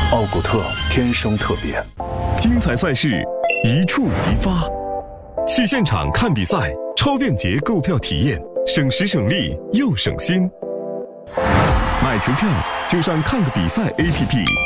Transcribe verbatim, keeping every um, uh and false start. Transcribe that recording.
奥古特天生特别， 精彩赛事一触即发，去现场看比赛，超便捷购票体验，省时省力又省心。买球票就上看个比赛 A P P。